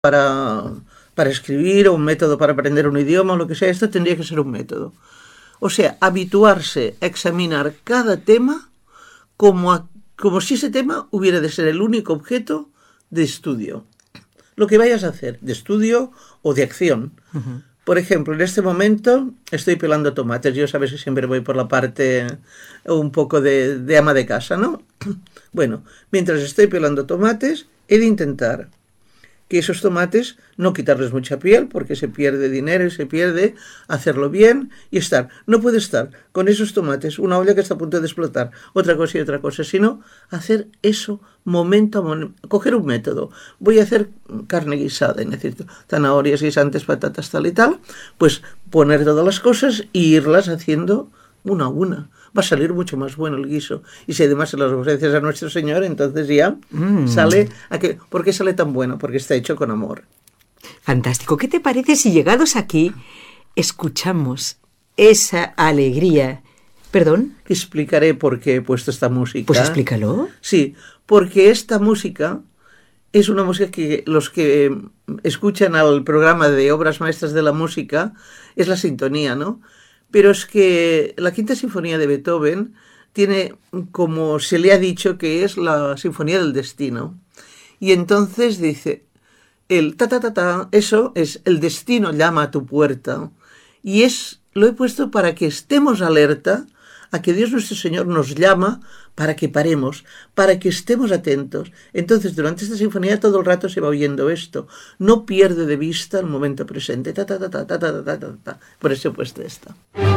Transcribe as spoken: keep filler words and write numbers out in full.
para, para escribir o un método para aprender un idioma o lo que sea, esto tendría que ser un método. O sea, habituarse a examinar cada tema como, a, como si ese tema hubiera de ser el único objeto de estudio. Lo que vayas a hacer, de estudio o de acción. Uh-huh. Por ejemplo, en este momento estoy pelando tomates. Yo sabes que siempre voy por la parte un poco de, de ama de casa, ¿no? Bueno, mientras estoy pelando tomates, he de intentar que esos tomates no quitarles mucha piel, porque se pierde dinero y se pierde hacerlo bien y estar. No puede estar con esos tomates, una olla que está a punto de explotar, otra cosa y otra cosa, sino hacer eso momento a momento, coger un método. Voy a hacer carne guisada, necesito zanahorias, guisantes, patatas, tal y tal, pues poner todas las cosas e irlas haciendo una a una. Va a salir mucho más bueno el guiso. Y si además se las ofreces a nuestro Señor, entonces ya mm. sale... A que, ¿por qué sale tan bueno? Porque está hecho con amor. Fantástico. ¿Qué te parece si llegados aquí escuchamos esa alegría? ¿Perdón? Explicaré por qué he puesto esta música. Pues explícalo. Sí, porque esta música es una música que los que escuchan al programa de Obras Maestras de la Música es la sintonía, ¿no? Pero es que la Quinta Sinfonía de Beethoven tiene, como se le ha dicho, que es la Sinfonía del Destino. Y entonces dice, el ta ta ta ta, eso es el destino llama a tu puerta. Y es, lo he puesto para que estemos alerta a que Dios nuestro Señor nos llama para que paremos, para que estemos atentos. Entonces, durante esta sinfonía todo el rato se va oyendo esto. No pierde de vista el momento presente. Ta, ta, ta, ta, ta, ta, ta, ta, ta. Por eso he puesto esta.